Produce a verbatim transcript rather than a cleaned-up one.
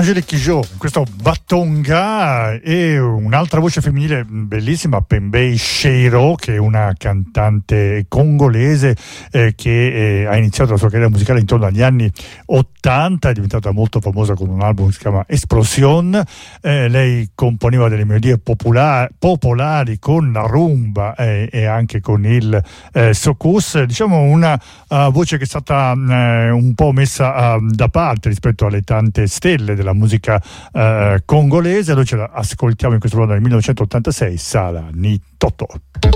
Angelique Kidjo, questo Batonga, e un'altra voce femminile bellissima, Pembe Cheiro, che è una cantante congolese eh, che eh, ha iniziato la sua carriera musicale intorno agli anni ottanta, è diventata molto famosa con un album che si chiama Explosion. Eh, lei componeva delle melodie popolari, popolari con la rumba eh, e anche con il eh, soukous, diciamo una uh, voce che è stata uh, un po' messa uh, da parte rispetto alle tante stelle della musica uh, congolese. Noi ce la ascoltiamo in questo brano del millenovecentottantasei, Sala Ni Toto.